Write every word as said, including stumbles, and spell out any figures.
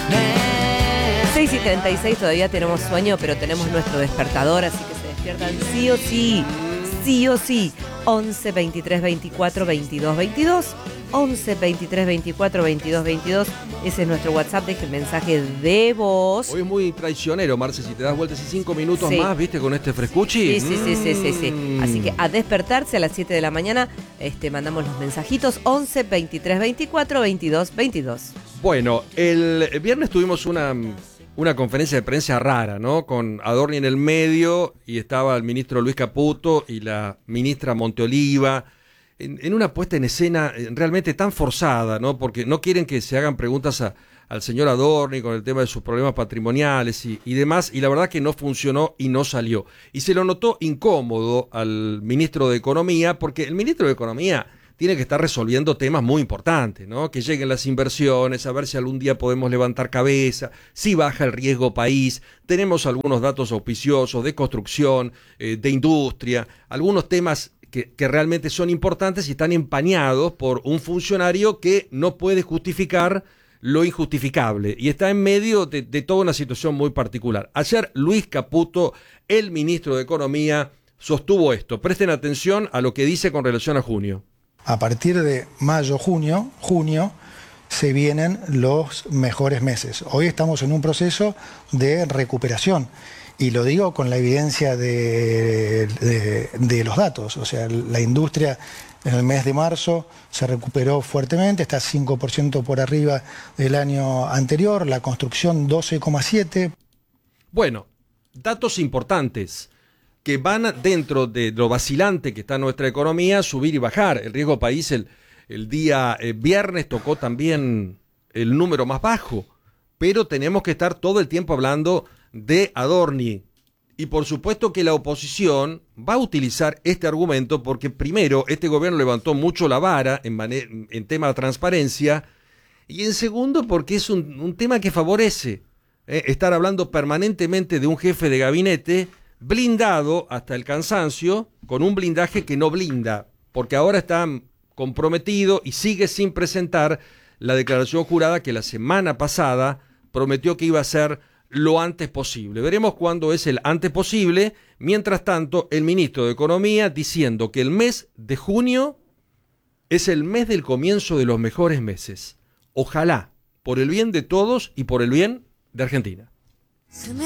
seis y treinta y seis, todavía tenemos sueño, pero tenemos nuestro despertador, así que se despiertan sí o sí, sí o sí. once, veintitrés, veinticuatro, veintidós, veintidós. once, veintitrés, veinticuatro, veintidós, veintidós. Ese es nuestro WhatsApp, deje mensaje de voz. Hoy es muy traicionero, Marce, si te das vueltas y cinco minutos Sí. más, ¿viste? Con este frescuchi. Sí, sí, sí, sí, sí, sí. Mm. Así que a despertarse a las siete de la mañana, este, mandamos los mensajitos. once, veintitrés, veinticuatro, veintidós, veintidós. Bueno, el viernes tuvimos una, una conferencia de prensa rara, ¿no? Con Adorni en el medio y estaba el ministro Luis Caputo y la ministra Monteoliva. En, en una puesta en escena realmente tan forzada, ¿no? Porque no quieren que se hagan preguntas a, al señor Adorni con el tema de sus problemas patrimoniales y, y demás, y la verdad que no funcionó y no salió. Y se lo notó incómodo al ministro de Economía, porque el ministro de Economía tiene que estar resolviendo temas muy importantes, ¿no? Que lleguen las inversiones, a ver si algún día podemos levantar cabeza, si baja el riesgo país. Tenemos algunos datos auspiciosos de construcción, eh, de industria, algunos temas Que, que realmente son importantes y están empañados por un funcionario que no puede justificar lo injustificable y está en medio de, de toda una situación muy particular. Ayer Luis Caputo, el ministro de Economía, sostuvo esto. Presten atención a lo que dice con relación a junio. A partir de mayo, junio, junio, se vienen los mejores meses. Hoy estamos en un proceso de recuperación. Y lo digo con la evidencia de, de, de los datos. O sea, la industria en el mes de marzo se recuperó fuertemente, está cinco por ciento por arriba del año anterior, la construcción doce coma siete. Bueno, datos importantes que van dentro de lo vacilante que está nuestra economía, subir y bajar. El riesgo país el, el día eh, viernes tocó también el número más bajo, pero tenemos que estar todo el tiempo hablando de Adorni. Y por supuesto que la oposición va a utilizar este argumento porque primero, este gobierno levantó mucho la vara en, man- en tema de transparencia y en segundo porque es un, un tema que favorece eh, estar hablando permanentemente de un jefe de gabinete blindado hasta el cansancio con un blindaje que no blinda porque ahora está comprometido y sigue sin presentar la declaración jurada que la semana pasada prometió que iba a ser lo antes posible. Veremos cuándo es el antes posible. Mientras tanto, el ministro de Economía diciendo que el mes de junio es el mes del comienzo de los mejores meses. Ojalá, por el bien de todos y por el bien de Argentina.